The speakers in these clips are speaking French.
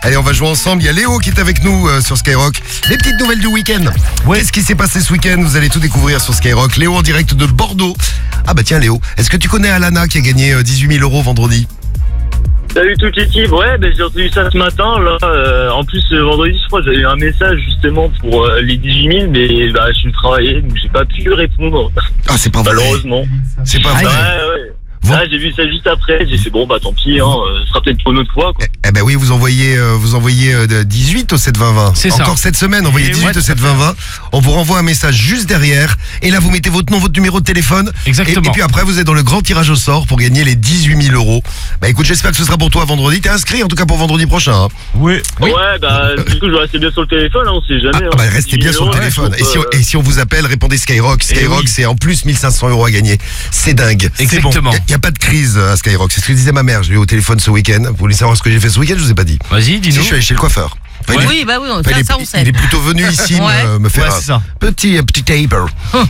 Allez, on va jouer ensemble. Il y a Léo qui est avec nous sur Skyrock. Les petites nouvelles du week-end. Ouais. Qu'est-ce qui s'est passé ce week-end? Vous allez tout découvrir sur Skyrock. Léo en direct de Bordeaux. Ah bah tiens Léo, est-ce que tu connais Alana qui a gagné 18 000 € vendredi? Salut toute l'équipe, ouais, j'ai entendu ça ce matin, là, en plus vendredi je crois j'avais eu un message justement pour les 18 000, mais je suis travaillé, donc j'ai pas pu répondre, Ah c'est pas vrai. malheureusement. C'est pas Ouais, vrai. ouais. Bon. Là, j'ai vu ça juste après, j'ai fait bon tant pis, ce sera peut-être pour une autre fois, quoi. Eh ben oui, vous envoyez 18 au 72020. C'est ça. Encore cette semaine, envoyez 18 ouais, au 72020. On vous renvoie un message juste derrière. Et là, vous mettez votre nom, votre numéro de téléphone. Exactement. Et puis après, vous êtes dans le grand tirage au sort pour gagner les 18 000 €. Bah écoute, j'espère que ce sera pour toi vendredi. T'es inscrit en tout cas pour vendredi prochain. Hein. Oui. Ouais, du coup je vais rester bien sur le téléphone, on sait jamais. Ah bah restez bien sur le 18 000 €, téléphone. ouais, Et si on vous appelle, répondez Skyrock. Skyrock, oui. c'est en plus 1500 € à gagner. C'est dingue. Exactement. Il n'y a pas de crise à Skyrock. C'est ce que disait ma mère. Je l'ai eu au téléphone ce week-end. Vous voulez savoir ce que j'ai fait ce week-end? Je vous ai pas dit. Vas-y, Si, dis-nous. je suis allé chez le coiffeur. Enfin, il est- Oui, bah oui, enfin, ça on sait. il est plutôt venu ici Ouais. me faire Ouais, c'est ça. un petit taper.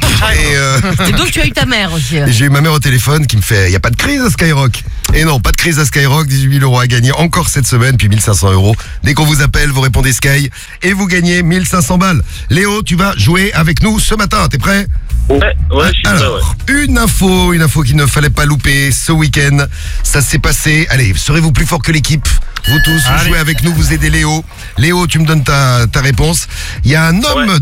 Et Et donc tu as eu ta mère aussi. et j'ai eu ma mère au téléphone qui me fait, il n'y a pas de crise à Skyrock. Et non, pas de crise à Skyrock, 18 000 € à gagner encore cette semaine, puis 1500 €. Dès qu'on vous appelle, vous répondez Sky et vous gagnez 1500 balles. Léo, tu vas jouer avec nous ce matin, t'es prêt? Ouais, je suis prêt, ouais. Alors, une info qu'il ne fallait pas louper ce week-end. Ça s'est passé. Allez, serez-vous plus fort que l'équipe? Vous tous, vous Allez. jouez avec nous, vous aidez Léo. Léo, tu me donnes ta réponse. Il y a un homme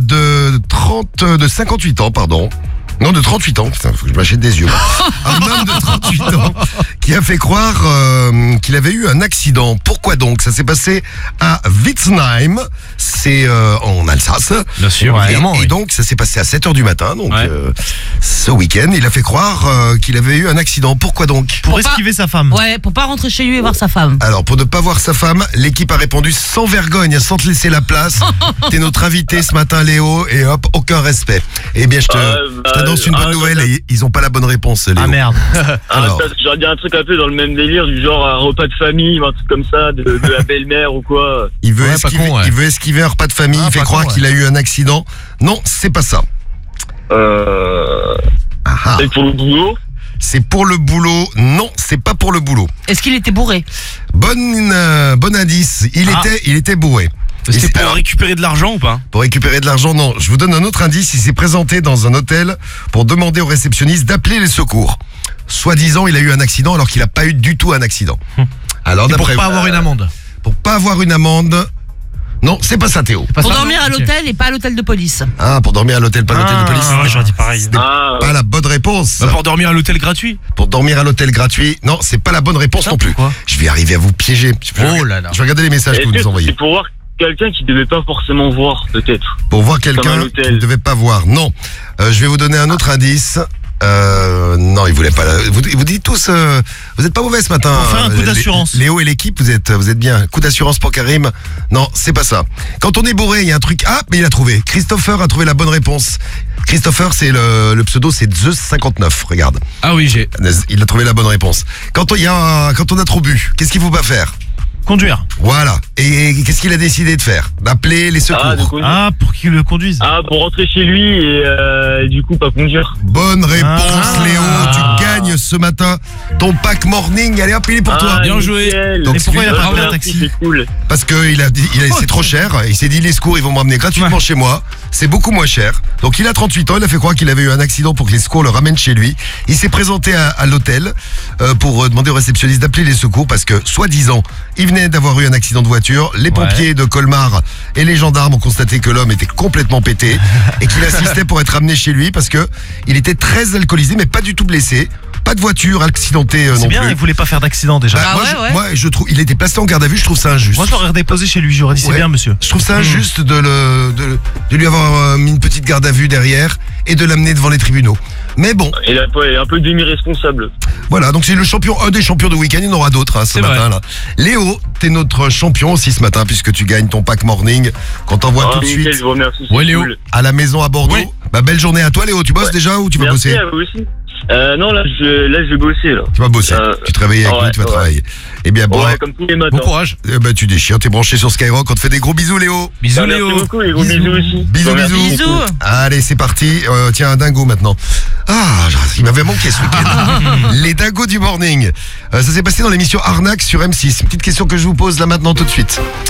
de 58 ans, pardon. Non, de 38 ans. Putain, faut que je m'achète des yeux. Un homme de 38 ans qui a fait croire qu'il avait eu un accident. Pourquoi donc? Ça s'est passé à Witzenheim. C'est en Alsace. Bien sûr, Et- évidemment. Et oui. donc, ça s'est passé à 7h du matin. Donc, Ouais. ce week-end, il a fait croire qu'il avait eu un accident. Pourquoi donc? Pour Pour pas- esquiver sa femme. Ouais, pour pas rentrer chez lui et voir sa femme. Alors, pour ne pas voir sa femme, l'équipe a répondu sans vergogne, sans te laisser la place. T'es notre invité ce matin, Léo, et hop, aucun respect. Eh bien, je t'annonce une bonne nouvelle, et ils ont pas la bonne réponse, Léo. Ah merde. Alors. Parce que j'aurais dit un truc un peu dans le même délire, du genre un repas de famille, un truc comme ça, de la belle-mère ou quoi. Il veut, Ouais, pas esquiver, con, ouais. il veut esquiver un repas de famille, Ah, il fait pas croire con, ouais. qu'il a eu un accident. Non, c'est pas ça. Ah, ah. C'est pour le boulot. C'est pour le boulot. Non, c'est pas pour le boulot. Est-ce qu'il était bourré? Bon indice. Il était bourré. C'était Et pour alors, récupérer de l'argent ou pas? pour récupérer de l'argent, non. Je vous donne un autre indice. Il s'est présenté dans un hôtel pour demander au réceptionniste d'appeler les secours. Soi-disant, il a eu un accident alors qu'il n'a pas eu du tout un accident. Alors, Et pour d'après pas vous, avoir une amende. pour pas avoir une amende. Non, c'est pas ça, Théo. Pas Pour ça, dormir non à Ok. l'hôtel et pas à l'hôtel de police. Ah, pour dormir à l'hôtel, pas à l'hôtel de police. Ah, ouais, j'aurais dit pareil. Ah, Pas la bonne réponse. Bah, pour dormir à l'hôtel gratuit. Pour dormir à l'hôtel gratuit. Non, c'est pas la bonne réponse non plus. pourquoi Je vais arriver à vous piéger. Oh là là. Je vais regarder les messages que est-ce vous nous que envoyez. c'est pour voir quelqu'un qui devait pas forcément voir, peut-être? Pour voir Comme à quelqu'un l'hôtel. qui ne devait pas voir. Non. Je vais vous donner un autre indice. Non, il voulait pas. Vous dites tous, vous êtes pas mauvais ce matin. Pour faire un coup d'assurance. Léo et l'équipe, vous êtes bien. Coup d'assurance pour Karim. Non, c'est pas ça. Quand on est bourré, il y a un truc. Ah, mais il a trouvé. Christopher a trouvé la bonne réponse. Christopher, c'est le pseudo, c'est Zeus59. Regarde, Ah oui, j'ai. il a trouvé la bonne réponse. Quand on a trop bu, qu'est-ce qu'il faut pas faire? Conduire. Voilà. Et qu'est-ce qu'il a décidé de faire? D'appeler les secours. Ah, de conduire. Ah, pour qu'il le conduise. Ah, pour rentrer chez lui et du coup pas conduire. Bonne réponse, Ah. Léo. Tu gagnes ce matin ton pack morning. Allez hop, il est pour toi. bien joué. nickel. Donc, Et pourquoi il a celui-là, pas pris un merci, taxi? c'est cool. Parce que c'est trop cher. Il s'est dit les secours, ils vont me ramener gratuitement Ouais. chez moi. C'est beaucoup moins cher. Donc il a 38 ans. Il a fait croire qu'il avait eu un accident pour que les secours le ramènent chez lui. Il s'est présenté à l'hôtel pour demander au réceptionniste d'appeler les secours parce que, soi-disant, il venait d'avoir eu un accident de voiture. Les pompiers de Colmar et les gendarmes ont constaté que l'homme était complètement pété et qu'il assistait pour être ramené chez lui parce que il était très alcoolisé mais pas du tout blessé. Pas de voiture accidentée C'est non bien, plus. il voulait pas faire d'accident déjà. Bah, Ah moi, ouais, ouais. moi, je trouve, il était placé en garde à vue, je trouve ça injuste. Moi, je l'aurais redéposé chez lui, j'aurais dit c'est Ouais. bien, monsieur. Je trouve ça injuste de lui avoir mis une petite garde à vue derrière et de l'amener devant les tribunaux. Mais bon, Il est un peu demi-responsable. voilà, donc c'est un des champions de week-end, il y en aura d'autres ce C'est matin vrai. là. Léo, t'es notre champion aussi ce matin puisque tu gagnes ton pack morning qu'on t'envoie Ah, tout de nickel, suite je vous remercie. c'est Ouais, Léo. cool. à la maison à Bordeaux. Oui. Bah, belle journée à toi Léo, tu bosses Ouais. déjà ou tu vas Merci bosser? à vous aussi. Non, là je vais bosser là. Tu vas bosser, tu te réveilles avec ouais, nous, tu vas ouais. travailler. Eh bien bon, Ouais, comme tous les matins. Bon courage. tu déchires, t'es branché sur Skyrock, on te fait des gros bisous Léo. Bisous, Ah, merci Léo. beaucoup et gros bisous aussi. Bisous, Merci bisous. beaucoup. Bisous. Allez, c'est parti. Tiens, un dingo maintenant. Ah, il m'avait manqué ce week-end. Les dingos du morning. Ça s'est passé dans l'émission Arnaque sur M6. Une petite question que je vous pose là maintenant tout de suite.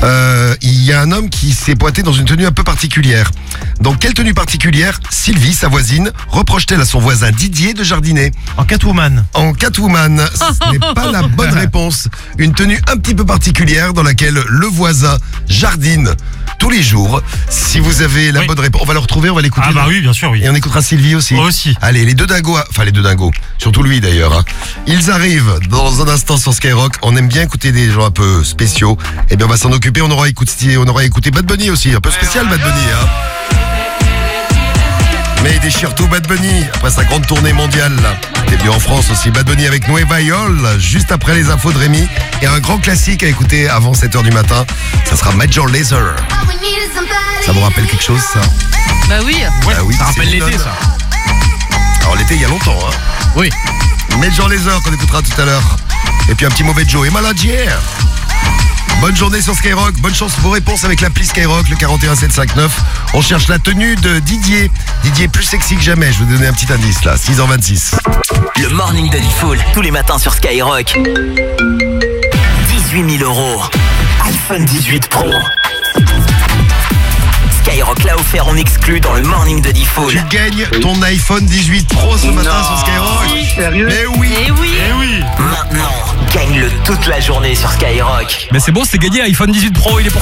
Il y a un homme qui s'est pointé dans une tenue un peu particulière. Dans quelle tenue particulière Sylvie, sa voisine, reproche-t-elle à son voisin Didier de jardiner? En Catwoman. En Catwoman, ce n'est pas la bonne réponse. Une tenue un petit peu particulière dans laquelle le voisin jardine tous les jours. Si vous avez la bonne réponse, on va le retrouver, on va l'écouter. Ah bah oui, bien sûr, oui. Et on écoutera Sylvie aussi. Moi aussi. Allez, les deux dingos, enfin les deux dingos, surtout lui d'ailleurs. Hein. Ils arrivent dans un instant sur Skyrock. On aime bien écouter des gens un peu spéciaux. Eh bien, on va s'en occuper. On aura écouté Bad Bunny aussi, un peu spécial Bad Bunny. Hein. Mais il déchire tout Bad Bunny après sa grande tournée mondiale. Il est venu en France aussi. Bad Bunny avec Nueva York, juste après les infos de Rémi. Et un grand classique à écouter avant 7h du matin. Ça sera Major Lazer. Ça vous rappelle quelque chose, ça? Bah oui. Ouais, Ah oui, ça rappelle c'est l'été, Lennon. ça. Alors l'été, il y a longtemps. Hein. Oui. Major Lazer qu'on écoutera tout à l'heure. Et puis un petit mauvais Joe et Maladier. Bonne journée sur Skyrock, bonne chance vos réponses avec l'appli Skyrock, le 41759. On cherche la tenue de Didier. Didier plus sexy que jamais, je vais vous donner un petit indice là, 6h26. Le morning de Diffoul, tous les matins sur Skyrock. 18 000 €. iPhone 18 Pro. Skyrock l'a offert en exclu dans le morning de Diffoul. Tu gagnes ton iPhone 18 Pro ce matin sur Skyrock. Sérieux? Mais oui. Eh oui. Eh oui. Maintenant, gagne-le toute la journée sur Skyrock. Mais c'est bon, c'est gagné, iPhone 18 Pro, il est pour